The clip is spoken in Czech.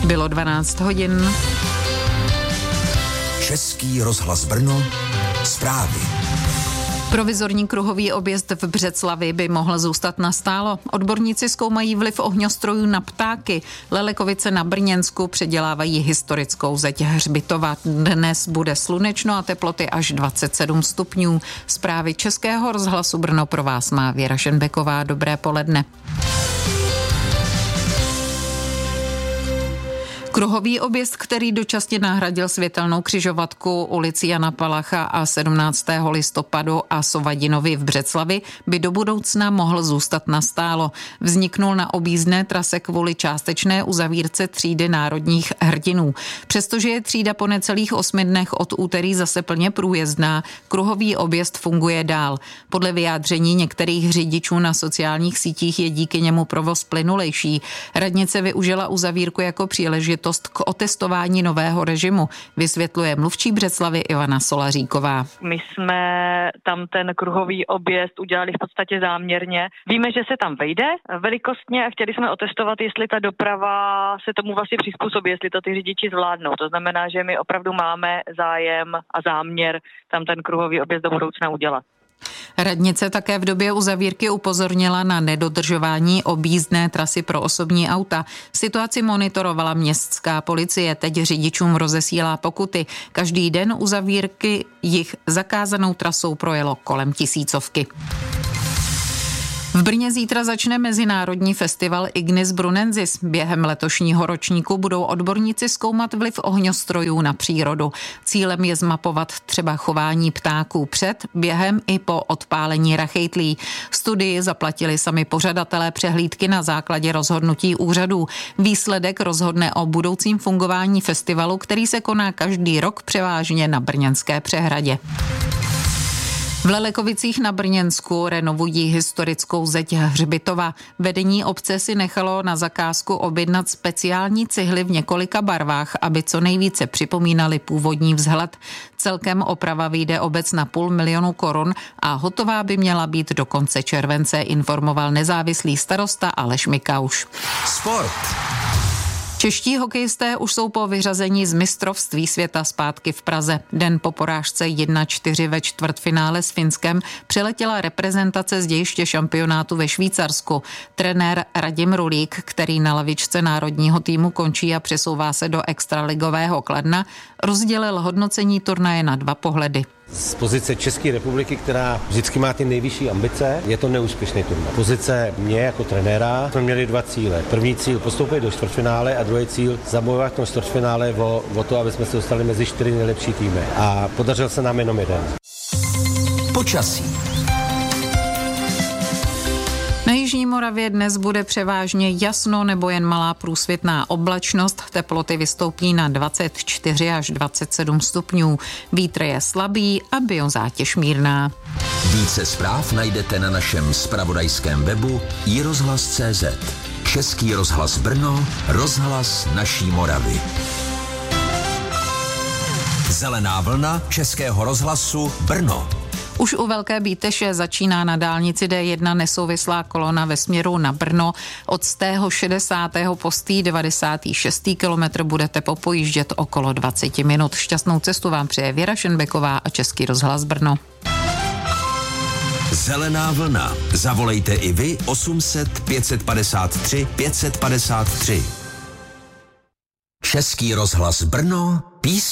Bylo 12 hodin. Český rozhlas Brno, zprávy. Provizorní kruhový objezd v Břeclavi by mohl zůstat nastálo. Odborníci zkoumají vliv ohňostrojů na ptáky. Lelekovice na Brněnsku předělávají historickou zeď Hřbitova. Dnes bude slunečno a teploty až 27 stupňů. Zprávy Českého rozhlasu Brno pro vás má Věra Šenbeková. Dobré poledne. Kruhový objezd, který dočasně nahradil světelnou křižovatku ulici Jana Palacha a 17. listopadu a Sovadinovi v Břeclavi, by do budoucna mohl zůstat nastálo. Vzniknul na objízdné trase kvůli částečné uzavírce třídy národních hrdinů. Přestože je třída po necelých 8 dnech od úterý zase plně průjezdná, kruhový objezd funguje dál. Podle vyjádření některých řidičů na sociálních sítích je díky němu provoz plynulejší. Radnice využila uzavírku jako příležitost k otestování nového režimu, vysvětluje mluvčí Břeclavy Ivana Solaříková. My jsme tam ten kruhový objezd udělali v podstatě záměrně. Víme, že se tam vejde velikostně a chtěli jsme otestovat, jestli ta doprava se tomu vlastně přizpůsobí, jestli to ty řidiči zvládnou. To znamená, že my opravdu máme zájem a záměr tam ten kruhový objezd do budoucna udělat. Radnice také v době uzavírky upozornila na nedodržování objízdné trasy pro osobní auta. Situaci monitorovala městská policie, teď řidičům rozesílá pokuty. Každý den uzavírky jich zakázanou trasou projelo kolem 1000. V Brně zítra začne mezinárodní festival Ignis Brunensis. Během letošního ročníku budou odborníci zkoumat vliv ohňostrojů na přírodu. Cílem je zmapovat třeba chování ptáků před, během i po odpálení rachejtlí. Studii zaplatili sami pořadatelé přehlídky na základě rozhodnutí úřadů. Výsledek rozhodne o budoucím fungování festivalu, který se koná každý rok převážně na Brněnské přehradě. V Lelekovicích na Brněnsku renovují historickou zeď Hřbitova. Vedení obce si nechalo na zakázku objednat speciální cihly v několika barvách, aby co nejvíce připomínaly původní vzhled. Celkem oprava vyjde obec na 500 000 korun a hotová by měla být do konce července, informoval nezávislý starosta Aleš Mikauš. Sport. Čeští hokejisté už jsou po vyřazení z mistrovství světa zpátky v Praze. Den po porážce 1-4 ve čtvrtfinále s Finskem přiletěla reprezentace z dějiště šampionátu ve Švýcarsku. Trenér Radim Rulík, který na lavičce národního týmu končí a přesouvá se do extraligového Kladna, rozdělil hodnocení turnaje na 2 pohledy. Z pozice České republiky, která vždycky má ty nejvyšší ambice, je to neúspěšný turnaj. Pozice mě jako trenéra jsme měli 2 cíle. První cíl postoupit do čtvrtfinále a druhý cíl zabojovat v tom čtvrtfinále o to, aby jsme se dostali mezi 4 nejlepší týmy. A podařil se nám jenom jeden. Počasí. Na jižní Moravě dnes bude převážně jasno nebo jen malá průsvitná oblačnost. Teploty vystoupí na 24 až 27 stupňů. Vítr je slabý a biozátěž mírná. Více zpráv najdete na našem zpravodajském webu iRozhlas.cz. Český rozhlas Brno, rozhlas naší Moravy. Zelená vlna Českého rozhlasu Brno. Už u Velké Bíteše začíná na dálnici D1 nesouvislá kolona ve směru na Brno. Od z tého 60. po 96. kilometr budete popojíždět okolo 20 minut. Šťastnou cestu vám přeje Věra Šenbeková a Český rozhlas Brno. Zelená vlna. Zavolejte i vy 800 553 553. Český rozhlas Brno, písně.